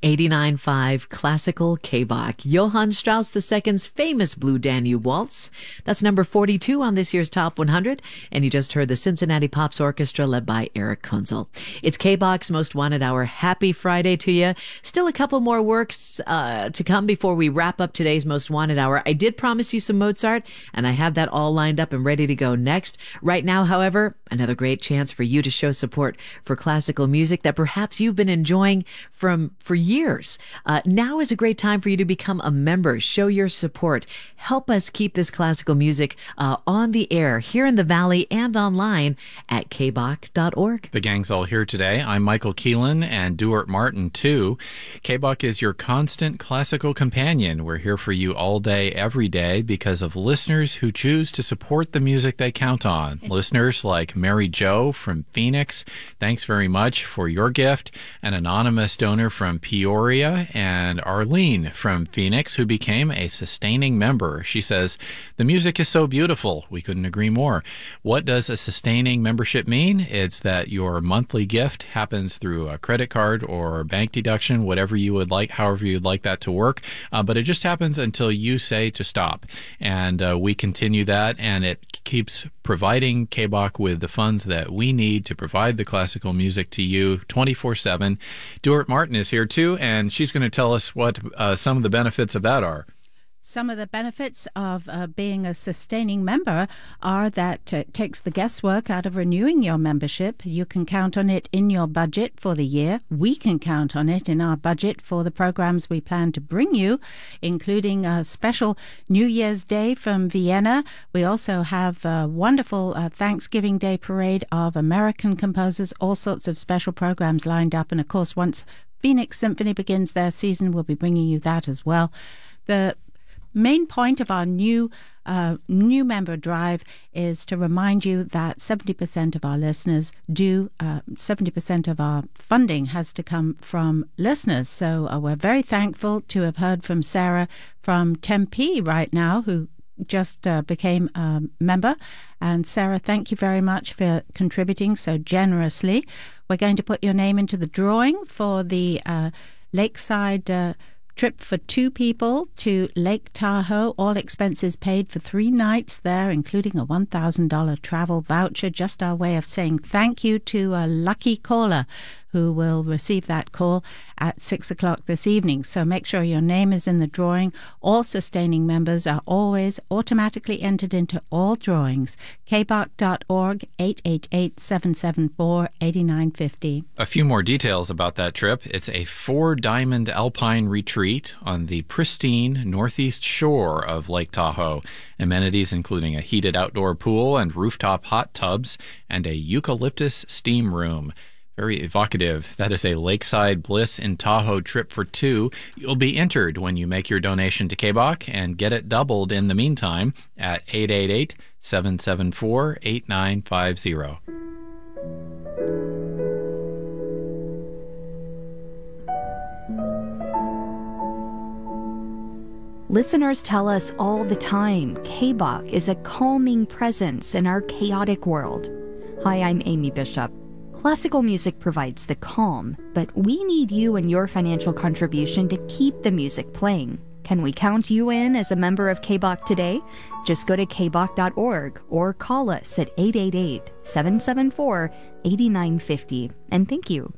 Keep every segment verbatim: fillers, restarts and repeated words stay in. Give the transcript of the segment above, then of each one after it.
eighty-nine point five Classical K-Bach, Johann Strauss the Second's famous Blue Danube Waltz. That's number forty-two on this year's Top one hundred, and you just heard the Cincinnati Pops Orchestra led by Eric Kunzel. It's K-Bach's Most Wanted Hour. Happy Friday to you. Still a couple more works uh, to come before we wrap up today's Most Wanted Hour. I did promise you some Mozart, and I have that all lined up and ready to go next. Right now, however, another great chance for you to show support for classical music that perhaps you've been enjoying from for years. Uh, now is a great time for you to become a member. Show your support. Help us keep this classical music uh, on the air here in the Valley and online at k bach dot org. The gang's all here today. I'm Michael Keelan and Duart Martin, too. K-Bach is your constant classical companion. We're here for you all day, every day, because of listeners who choose to support the music they count on. Listeners like Mary Jo from Phoenix, thanks very much for your gift. An anonymous donor from Peoria, and Arlene from Phoenix, who became a sustaining member. She says, the music is so beautiful. We couldn't agree more. What does a sustaining membership mean? It's that your monthly gift happens through a credit card or bank deduction, whatever you would like, however you'd like that to work. Uh, but it just happens until you say to stop. And uh, we continue that, and it keeps providing K-Bach with the funds that we need to provide the classical music to you twenty-four seven. Duart Martin is here too, and she's going to tell us what uh, some of the benefits of that are. Some of the benefits of uh, being a sustaining member are that it takes the guesswork out of renewing your membership. You can count on it in your budget for the year. We can count on it in our budget for the programs we plan to bring you, including a special New Year's Day from Vienna. We also have a wonderful uh, Thanksgiving Day parade of American composers, all sorts of special programs lined up. And, of course, once Phoenix Symphony begins their season, we'll be bringing you that as well. The main point of our new uh, new member drive is to remind you that seventy percent of our listeners do, uh, seventy percent of our funding has to come from listeners. So uh, we're very thankful to have heard from Sarah from Tempe right now, who just uh, became a member. And Sarah, thank you very much for contributing so generously. We're going to put your name into the drawing for the uh, Lakeside uh, trip for two people to Lake Tahoe, all expenses paid for three nights there, including a one thousand dollars travel voucher. Just our way of saying thank you to a lucky caller who will receive that call at six o'clock this evening. So make sure your name is in the drawing. All sustaining members are always automatically entered into all drawings. k bach dot org, eight eight eight, seven seven four, eight nine five zero. A few more details about that trip. It's a four-diamond alpine retreat on the pristine northeast shore of Lake Tahoe. Amenities including a heated outdoor pool and rooftop hot tubs and a eucalyptus steam room. Very evocative. That is a Lakeside Bliss in Tahoe trip for two. You'll be entered when you make your donation to K-Bach and get it doubled in the meantime at eight eight eight, seven seven four, eight nine five zero. Listeners tell us all the time K-Bach is a calming presence in our chaotic world. Hi, I'm Amy Bishop. Classical music provides the calm, but we need you and your financial contribution to keep the music playing. Can we count you in as a member of K-Bach today? Just go to k bach dot org or call us at eight eight eight, seven seven four, eight nine five zero. And thank you.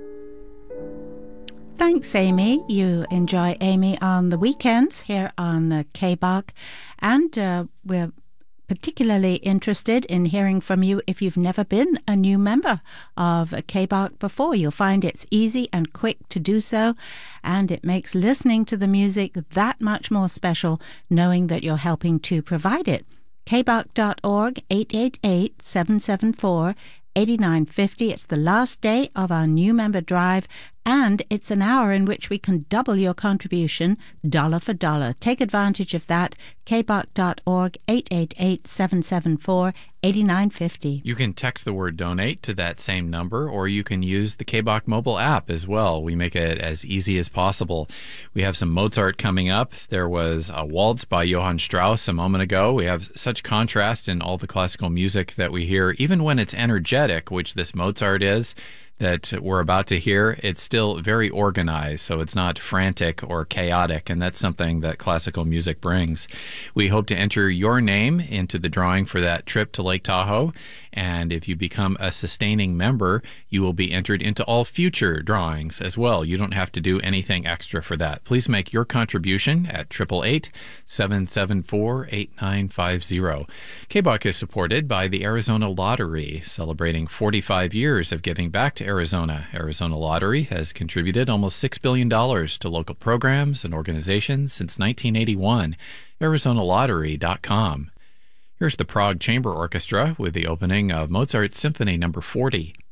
Thanks, Amy. You enjoy Amy on the weekends here on uh, K-Bach, and uh, we're particularly interested in hearing from you if you've never been a new member of K-Bach before. You'll find it's easy and quick to do so, and it makes listening to the music that much more special knowing that you're helping to provide it. k bach dot org, eight eight eight, seven seven four, eight nine five zero. It's the last day of our new member drive, and it's an hour in which we can double your contribution dollar for dollar. Take advantage of that. k bach dot org, eight eight eight, seven seven four, eight nine five zero. You can text the word donate to that same number, or you can use the K-Bach mobile app as well. We make it as easy as possible. We have some Mozart coming up. There was a waltz by Johann Strauss a moment ago. We have such contrast in all the classical music that we hear, even when it's energetic, which this Mozart is. that we're about to hear, it's still very organized, so it's not frantic or chaotic, and that's something that classical music brings. We hope to enter your name into the drawing for that trip to Lake Tahoe, and if you become a sustaining member, you will be entered into all future drawings as well. You don't have to do anything extra for that. Please make your contribution at eight eight eight, seven seven four, eight nine five zero. K B O C is supported by the Arizona Lottery, celebrating forty-five years of giving back to Arizona. Arizona Lottery has contributed almost six billion dollars to local programs and organizations since nineteen eighty-one. Arizona Lottery dot com. Here's the Prague Chamber Orchestra with the opening of Mozart's Symphony Number forty.